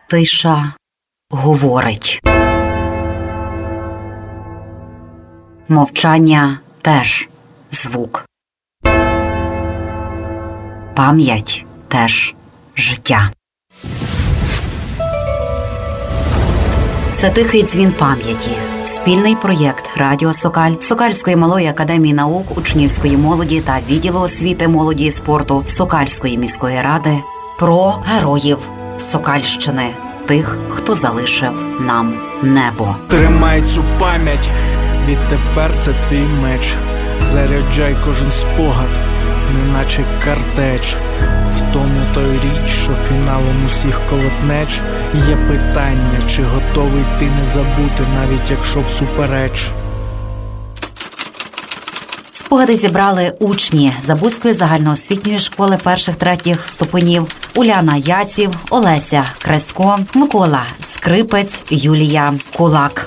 Тиша говорить. Мовчання теж звук. Пам'ять теж життя. Це тихий дзвін пам'яті. Спільний проєкт Радіо Сокаль, Сокальської малої академії наук, учнівської молоді та відділу освіти, молоді і спорту Сокальської міської ради про героїв Сокальщини, тих, хто залишив нам небо. Тримай цю пам'ять, відтепер це твій меч. Заряджай кожен спогад, неначе картеч. В тому той річ, що фіналом усіх колотнеч є питання, чи готовий ти не забути, навіть якщо всупереч. Спогади зібрали учні Забузької загальноосвітньої школи перших-третіх ступенів Уляна Яців, Олеся Кресько, Микола Скрипець, Юлія Кулак.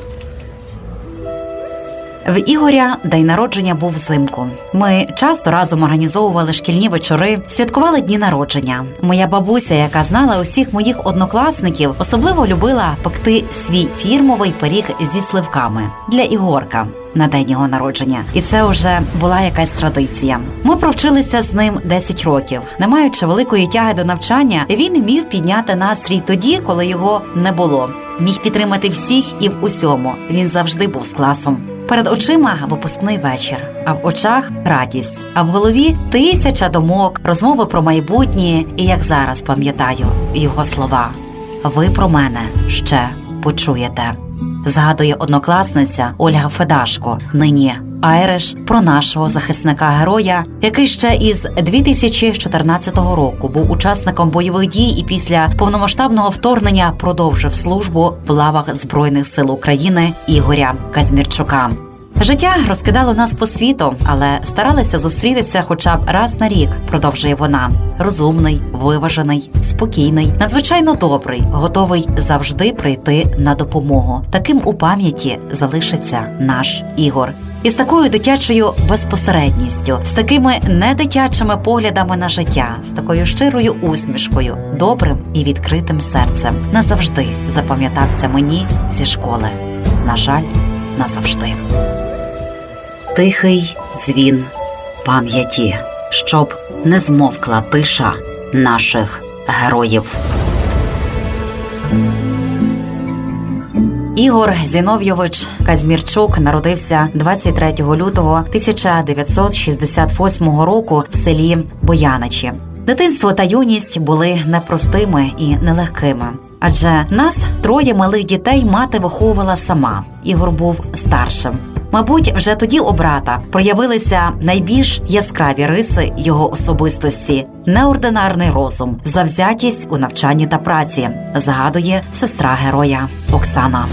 В Ігоря день народження був взимку. Ми часто разом організовували шкільні вечори, святкували дні народження. Моя бабуся, яка знала усіх моїх однокласників, особливо любила пекти свій фірмовий пиріг зі сливками для Ігорка на день його народження. І це вже була якась традиція. Ми провчилися з ним 10 років. Не маючи великої тяги до навчання, він міг підняти настрій тоді, коли його не було. Міг підтримати всіх і в усьому. Він завжди був з класом. Перед очима випускний вечір, а в очах радість, а в голові 1000 думок, розмови про майбутнє, і як зараз пам'ятаю його слова: «Ви про мене ще почуєте», згадує однокласниця Ольга Федашко, нині Айриш, про нашого захисника-героя, який ще із 2014 року був учасником бойових дій і після повномасштабного вторгнення продовжив службу в лавах Збройних сил України Ігоря Казмірчука. Життя розкидало нас по світу, але старалися зустрітися хоча б раз на рік, продовжує вона. Розумний, виважений, спокійний, надзвичайно добрий, готовий завжди прийти на допомогу. Таким у пам'яті залишиться наш Ігор. І з такою дитячою безпосередністю, з такими недитячими поглядами на життя, з такою щирою усмішкою, добрим і відкритим серцем назавжди запам'ятався мені зі школи. На жаль, назавжди. Тихий дзвін пам'яті, щоб не змовкла тиша наших героїв. Ігор Зіновйович Казмірчук народився 23 лютого 1968 року в селі Бояничі. Дитинство та юність були непростими і нелегкими. Адже нас 3 малих дітей мати виховувала сама. Ігор був старшим. Мабуть, вже тоді у брата проявилися найбільш яскраві риси його особистості – неординарний розум, завзятість у навчанні та праці, згадує сестра героя Оксана.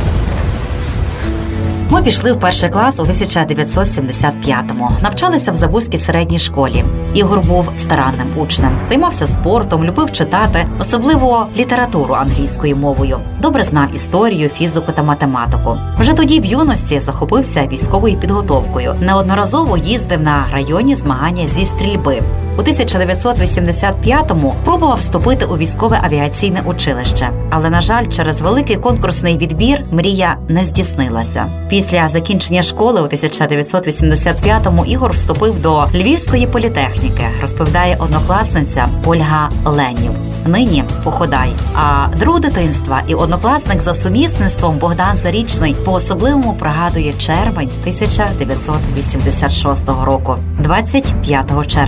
Ми пішли в перший клас у 1975-му. Навчалися в Забузькій середній школі. Ігор був старанним учнем, займався спортом, любив читати, особливо літературу англійською мовою. Добре знав історію, фізику та математику. Вже тоді в юності захопився військовою підготовкою. Неодноразово їздив на районні змагання зі стрільби. У 1985-му пробував вступити у військове авіаційне училище. Але, на жаль, через великий конкурсний відбір мрія не здійснилася. Після закінчення школи у 1985-му Ігор вступив до Львівської політехніки, розповідає однокласниця Ольга Ленів. Нині походай. А друг дитинства і однокласник за сумісництвом Богдан Зарічний по-особливому пригадує червень 1986 року, 25 червня.